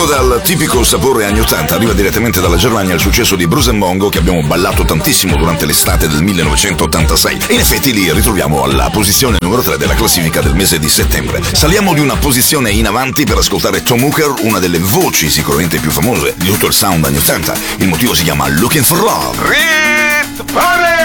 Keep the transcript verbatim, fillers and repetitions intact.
Partendo dal tipico sapore anni ottanta, arriva direttamente dalla Germania il successo di Bruce and Bongo, che abbiamo ballato tantissimo durante l'estate del millenovecentottantasei. E in effetti li ritroviamo alla posizione numero tre della classifica del mese di settembre. Saliamo di una posizione in avanti per ascoltare Tom Hooker, una delle voci sicuramente più famose di tutto il sound anni ottanta. Il motivo si chiama Looking for Love. Rit Party!